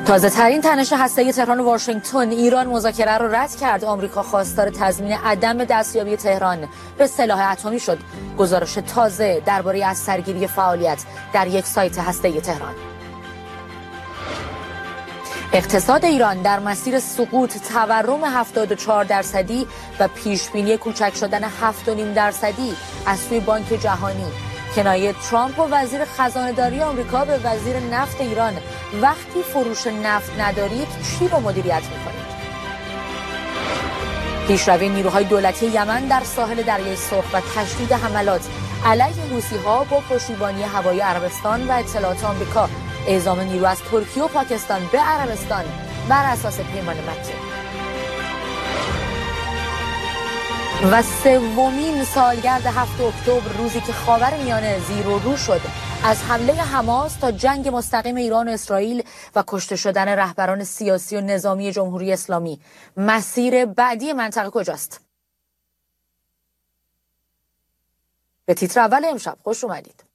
تازه ترین تنش هسته‌ای تهران و واشنگتن، ایران مذاکره را رد کرد. آمریکا خواستار تضمین عدم دستیابی تهران به سلاح اتمی شد. گزارش تازه درباره از سرگیری فعالیت در یک سایت هسته‌ای تهران. اقتصاد ایران در مسیر سقوط، تورم 74% و پیشبینی کوچک شدن 7.5% از سوی بانک جهانی. کنایه ترامپ و وزیر خزانه‌داری آمریکا به وزیر نفت ایران: وقتی فروش نفت ندارید چی رو مدیریت می‌کنید؟ پیشروی نیروهای دولتی یمن در ساحل دریای سرخ و تشدید حملات علیه حوثی‌ها با پشتیبانی هوایی عربستان و اطلاعات آمریکا. اعزام نیرو از ترکیه و پاکستان به عربستان بر اساس پیمان مکه. و سومین سالگرد 7 اکتبر، روزی که خاورمیانه زیر و رو شد از حمله حماس تا جنگ مستقیم ایران و اسرائیل و کشته شدن رهبران سیاسی و نظامی جمهوری اسلامی. مسیر بعدی منطقه کجاست؟ به تیتر اول امشب خوش اومدید.